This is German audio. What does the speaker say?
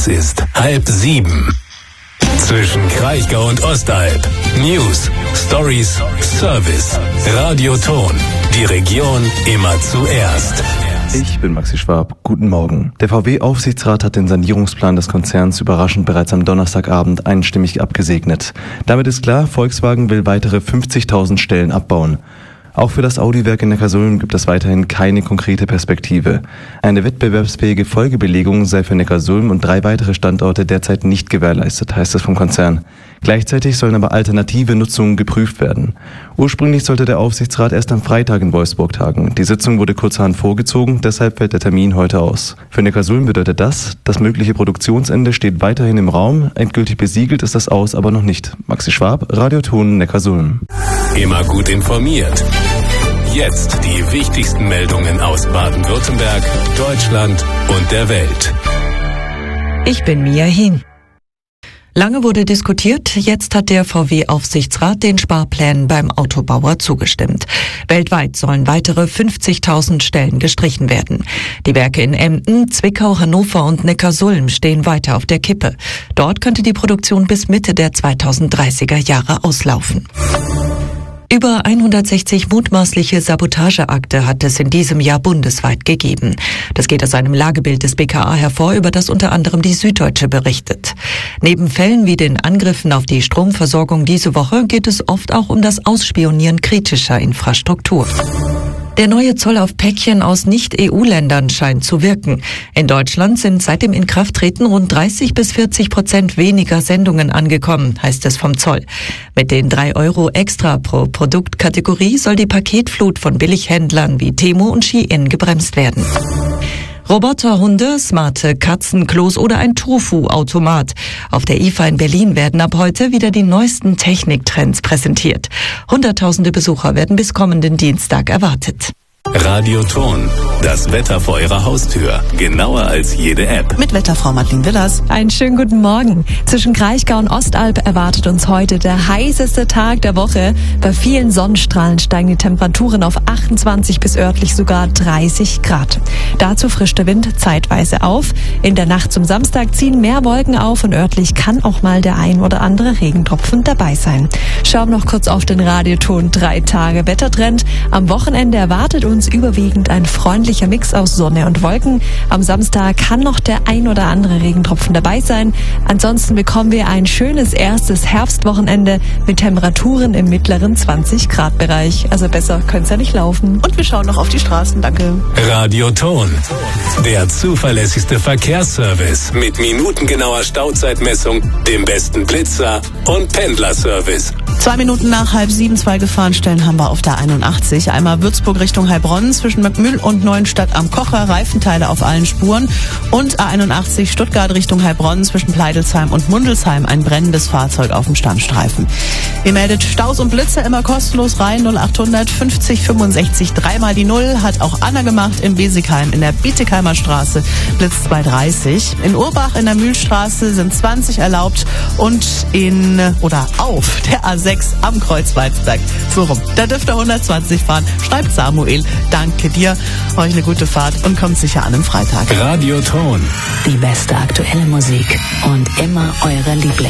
Es ist 6:30. Zwischen Kraichgau und Ostalb. News, Stories, Service. Radio Ton. Die Region immer zuerst. Ich bin Maxi Schwab. Guten Morgen. Der VW-Aufsichtsrat hat den Sanierungsplan des Konzerns überraschend bereits am Donnerstagabend einstimmig abgesegnet. Damit ist klar, Volkswagen will weitere 50.000 Stellen abbauen. Auch für das Audi-Werk in Neckarsulm gibt es weiterhin keine konkrete Perspektive. Eine wettbewerbsfähige Folgebelegung sei für Neckarsulm und 3 weitere Standorte derzeit nicht gewährleistet, heißt es vom Konzern. Gleichzeitig sollen aber alternative Nutzungen geprüft werden. Ursprünglich sollte der Aufsichtsrat erst am Freitag in Wolfsburg tagen. Die Sitzung wurde kurzerhand vorgezogen, deshalb fällt der Termin heute aus. Für Neckarsulm bedeutet das mögliche Produktionsende steht weiterhin im Raum. Endgültig besiegelt ist das Aus aber noch nicht. Maxi Schwab, Radio Ton, Neckarsulm. Immer gut informiert. Jetzt die wichtigsten Meldungen aus Baden-Württemberg, Deutschland und der Welt. Ich bin Mia Hien. Lange wurde diskutiert, jetzt hat der VW-Aufsichtsrat den Sparplänen beim Autobauer zugestimmt. Weltweit sollen weitere 50.000 Stellen gestrichen werden. Die Werke in Emden, Zwickau, Hannover und Neckarsulm stehen weiter auf der Kippe. Dort könnte die Produktion bis Mitte der 2030er Jahre auslaufen. Über 160 mutmaßliche Sabotageakte hat es in diesem Jahr bundesweit gegeben. Das geht aus einem Lagebild des BKA hervor, über das unter anderem die Süddeutsche berichtet. Neben Fällen wie den Angriffen auf die Stromversorgung diese Woche geht es oft auch um das Ausspionieren kritischer Infrastruktur. Der neue Zoll auf Päckchen aus Nicht-EU-Ländern scheint zu wirken. In Deutschland sind seit dem Inkrafttreten rund 30-40% weniger Sendungen angekommen, heißt es vom Zoll. Mit den 3 Euro extra pro Produktkategorie soll die Paketflut von Billighändlern wie Temu und Shein gebremst werden. Roboterhunde, smarte Katzenklos oder ein Tofu-Automat. Auf der IFA in Berlin werden ab heute wieder die neuesten Techniktrends präsentiert. Hunderttausende Besucher werden bis kommenden Dienstag erwartet. Radio Ton. Das Wetter vor Ihrer Haustür. Genauer als jede App. Mit Wetterfrau Madeleine Willers. Einen schönen guten Morgen. Zwischen Kraichgau und Ostalb erwartet uns heute der heißeste Tag der Woche. Bei vielen Sonnenstrahlen steigen die Temperaturen auf 28 bis örtlich sogar 30 Grad. Dazu frischt der Wind zeitweise auf. In der Nacht zum Samstag ziehen mehr Wolken auf und örtlich kann auch mal der ein oder andere Regentropfen dabei sein. Schauen wir noch kurz auf den Radioton 3 Tage Wettertrend. Am Wochenende erwartet uns überwiegend ein freundlicher Mix aus Sonne und Wolken. Am Samstag kann noch der ein oder andere Regentropfen dabei sein. Ansonsten bekommen wir ein schönes erstes Herbstwochenende mit Temperaturen im mittleren 20-Grad-Bereich. Also besser könnte es ja nicht laufen. Und wir schauen noch auf die Straßen. Danke. Radio Ton. Der zuverlässigste Verkehrsservice mit minutengenauer Stauzeitmessung, dem besten Blitzer und Pendlerservice. 2 Minuten nach 6:30 2 Gefahrenstellen haben wir auf der 81. Einmal Würzburg Richtung Heilbronn zwischen Möckmühl und Neuenstadt am Kocher, Reifenteile auf allen Spuren. Und A81 Stuttgart Richtung Heilbronn zwischen Pleidelsheim und Mundelsheim ein brennendes Fahrzeug auf dem Standstreifen. Ihr meldet Staus und Blitze immer kostenlos rein. 0800 50 65 3 die 0 hat auch Anna gemacht in Besigheim in der Bietigheimer Straße Blitz 230. In Urbach in der Mühlstraße sind 20 erlaubt und auf der A6 am Kreuzwaldsberg. So rum. Da dürft ihr 120 fahren. Schreibt Samuel. Danke dir. Euch eine gute Fahrt und kommt sicher an am Freitag. Radio Ton. Die beste aktuelle Musik und immer eure Lieblinge.